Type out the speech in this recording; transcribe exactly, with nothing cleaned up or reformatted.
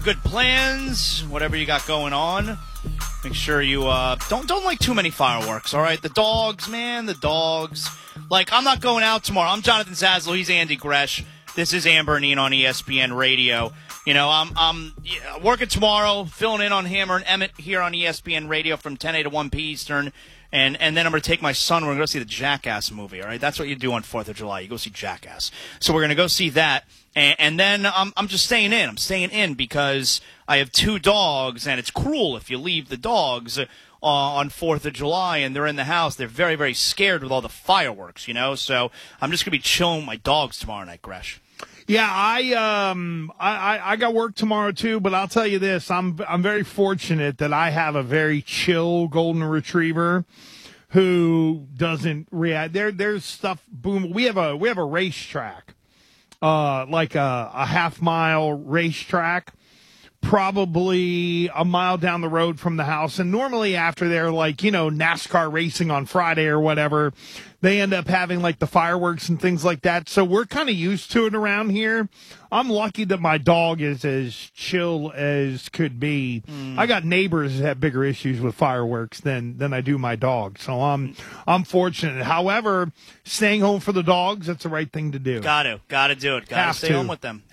good plans, whatever you got going on. Make sure you uh, don't don't like too many fireworks, all right? The dogs, man, the dogs. Like, I'm not going out tomorrow. I'm Jonathan Zaslow. He's Andy Gresh. This is Amber and Ian on E S P N Radio. You know, I'm I'm working tomorrow, filling in on Hammer and Emmett here on E S P N Radio from ten A to one P Eastern. And and then I'm going to take my son. We're going to go see the Jackass movie, all right? That's what you do on fourth of July. You go see Jackass. So we're going to go see that. And, and then I'm, I'm just staying in. I'm staying in because I have two dogs, and it's cruel if you leave the dogs uh, on fourth of July and they're in the house. They're very, very scared with all the fireworks, you know? So I'm just going to be chilling with my dogs tomorrow night, Gresh. Yeah, I um I, I, I got work tomorrow too, but I'll tell you this, I'm I'm very fortunate that I have a very chill golden retriever who doesn't react. There there's stuff boom. We have a we have a racetrack, uh like a, a half mile racetrack, probably a mile down the road from the house. And normally after they're like, you know, NASCAR racing on Friday or whatever, they end up having like the fireworks and things like that. So we're kind of used to it around here. I'm lucky that my dog is as chill as could be. Mm. I got neighbors that have bigger issues with fireworks than, than I do my dog. So I'm, I'm fortunate. However, staying home for the dogs, that's the right thing to do. Got to, got to do it. Got to stay home with them.